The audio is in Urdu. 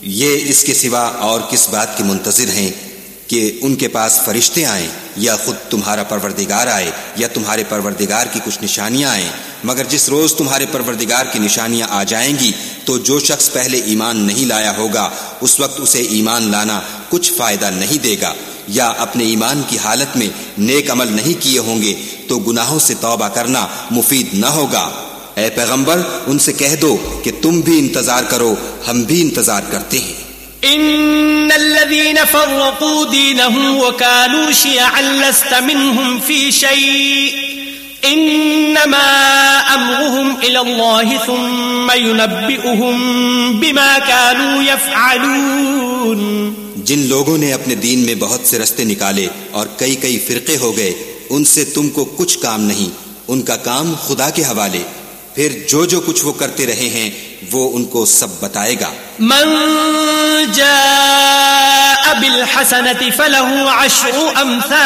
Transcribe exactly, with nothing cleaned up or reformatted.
یہ اس کے سوا اور کس بات کے منتظر ہیں کہ ان کے پاس فرشتے آئیں یا خود تمہارا پروردگار آئے یا تمہارے پروردگار کی کچھ نشانیاں آئیں؟ مگر جس روز تمہارے پروردگار کی نشانیاں آ جائیں گی تو جو شخص پہلے ایمان نہیں لایا ہوگا اس وقت اسے ایمان لانا کچھ فائدہ نہیں دے گا، یا اپنے ایمان کی حالت میں نیک عمل نہیں کیے ہوں گے تو گناہوں سے توبہ کرنا مفید نہ ہوگا۔ اے پیغمبر ان سے کہہ دو کہ تم بھی انتظار کرو، ہم بھی انتظار کرتے ہیں۔ ان الذين فرقوا دينهم وكانوا شيعا لست منهم في شيء انما امرهم الى الله ثم ينبئهم بما كانوا يفعلون۔ جن لوگوں نے اپنے دین میں بہت سے رستے نکالے اور کئی کئی فرقے ہو گئے، ان سے تم کو کچھ کام نہیں، ان کا کام خدا کے حوالے، پھر جو جو کچھ وہ کرتے رہے ہیں وہ ان کو سب بتائے گا۔ من جاء بالحسنة فله عشر امثال